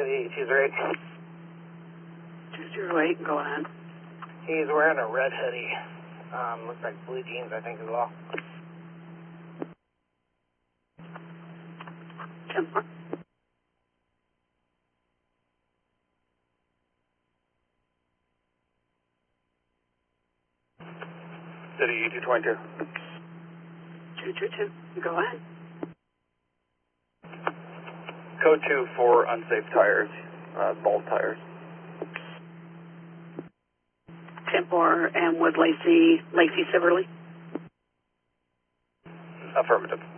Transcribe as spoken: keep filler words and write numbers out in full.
City, two zero eight. two zero eight, go ahead. He's wearing a red hoodie. Um, looks like blue jeans, I think, as well. ten four. City two twenty-two. two two two, go ahead. Code two for unsafe tires, uh, bald tires. ten four, and with Lacey, Lacey Siverly. Affirmative.